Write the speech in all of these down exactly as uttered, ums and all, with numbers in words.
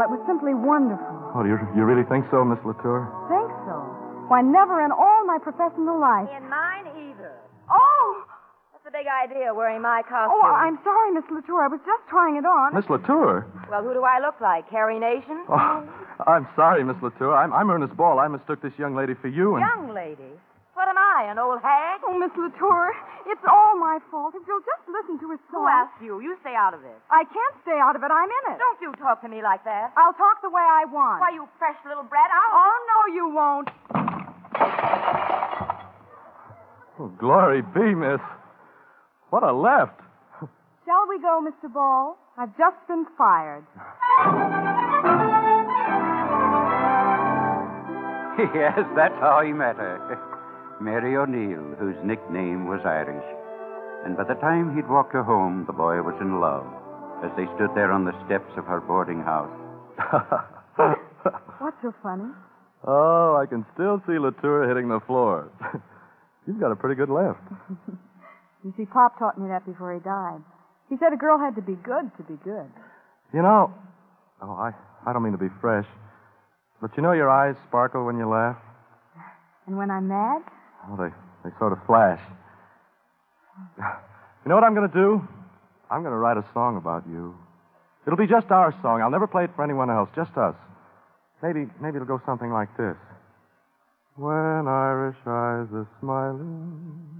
It was simply wonderful. Oh, do you, you really think so, Miss Latour? Think so? Why, never in all my professional life. In mine either. Oh! What's the big idea of wearing my costume? Oh, I'm sorry, Miss Latour. I was just trying it on. Miss Latour? Well, who do I look like? Carrie Nation? Oh, I'm sorry, Miss Latour. I'm, I'm Ernest Ball. I mistook this young lady for you. And... Young lady? What am I, an old hag? Oh, Miss Latour, it's all my fault. If you'll just listen to his song. Who asked you? You stay out of this. I can't stay out of it. I'm in it. Don't you talk to me like that. I'll talk the way I want. Why, you fresh little brat, I'll... Oh, no, you won't. Oh, glory be, miss. What a left. Shall we go, Mister Ball? I've just been fired. Yes, that's how he met her. Mary O'Neill, whose nickname was Irish. And by the time he'd walked her home, the boy was in love as they stood there on the steps of her boarding house. What's so funny? Oh, I can still see Latour hitting the floor. You've got a pretty good left. You see, Pop taught me that before he died. He said a girl had to be good to be good. You know, oh, I, I don't mean to be fresh, but you know your eyes sparkle when you laugh? And when I'm mad? Oh, they, they sort of flash. You know what I'm going to do? I'm going to write a song about you. It'll be just our song. I'll never play it for anyone else, just us. Maybe, maybe it'll go something like this. When Irish eyes are smiling.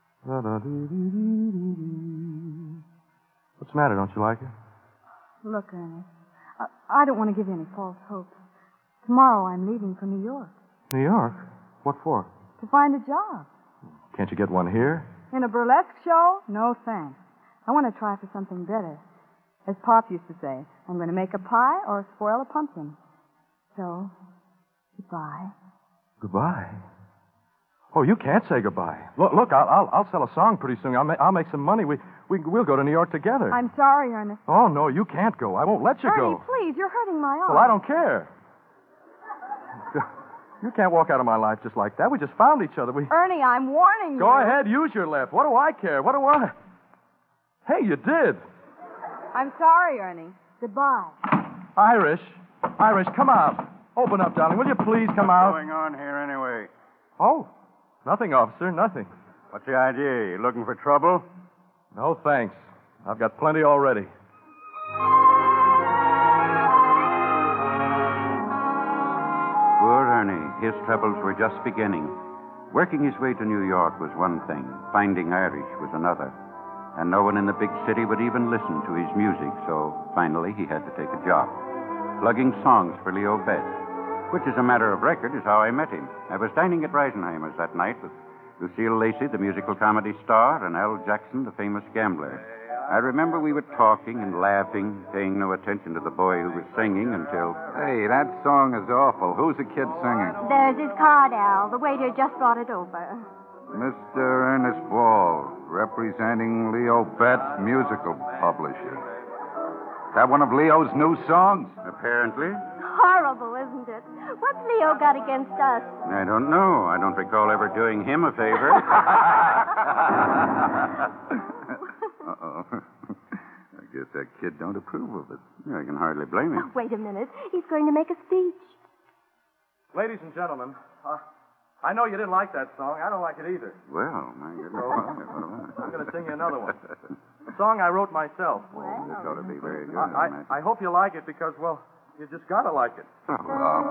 Da-da-dee-dee-dee-dee-dee. What's the matter? Don't you like it? Look, Ernest, I, I don't want to give you any false hopes. Tomorrow I'm leaving for New York. New York? What for? To find a job. Can't you get one here? In a burlesque show? No, thanks. I want to try for something better. As Pop used to say, I'm going to make a pie or spoil a pumpkin. So, goodbye. Goodbye? Oh, you can't say goodbye. Look, look I'll, I'll, I'll sell a song pretty soon. I'll, ma- I'll make some money. We, we, we'll go to New York together. I'm sorry, Ernest. Oh, no, you can't go. I won't let you Ernie, go. please, you're hurting my arm. Well, I don't care. You can't walk out of my life just like that. We just found each other. We... Ernie, I'm warning you. Go ahead, use your left. What do I care? What do I... Hey, you did. I'm sorry, Ernie. Goodbye. Irish. Irish, come out. Open up, darling. Will you please come out? What's going on here anyway? Oh, nothing, officer, nothing. What's the idea? You looking for trouble? No, thanks. I've got plenty already. Poor Ernie, his troubles were just beginning. Working his way to New York was one thing. Finding Irish was another. And no one in the big city would even listen to his music, so finally he had to take a job. Plugging songs for Leo Betts, which, as a matter of record, is how I met him. I was dining at Reisenheimer's that night with Lucille Lacey, the musical comedy star, and Al Jackson, the famous gambler. I remember we were talking and laughing, paying no attention to the boy who was singing until... Hey, that song is awful. Who's the kid singing? There's his card, Al. The waiter just brought it over. Mister Ernest Ball, representing Leo Betts, musical publisher. Is that one of Leo's new songs? Apparently. Horrible, isn't it? What's Leo got against us? I don't know. I don't recall ever doing him a favor. Uh-oh. I guess that kid don't approve of it. I can hardly blame him. Oh, wait a minute. He's going to make a speech. Ladies and gentlemen, uh, I know you didn't like that song. I don't like it either. Well, my goodness. I'm going to sing you another one. A song I wrote myself. This ought to be very good. I, I, I hope you like it because, well, you just got to like it. Oh, well.